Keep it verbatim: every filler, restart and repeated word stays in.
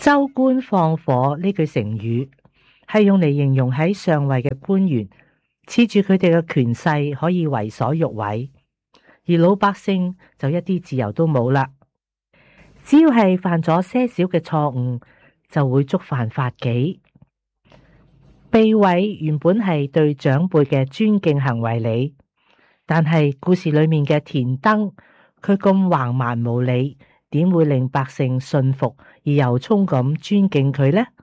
州官放火呢句成語係用嚟形容喺上位嘅官員恃住佢哋嘅權勢可以為所欲為，而老百姓就一啲自由都冇啦。只要係犯咗些少嘅錯誤，就會觸犯法紀。避諱原本係對長輩嘅尊敬行為嚟，但係故事裏面嘅田登，佢咁橫蠻無理，點會令百姓信服而由衷咁尊敬佢呢？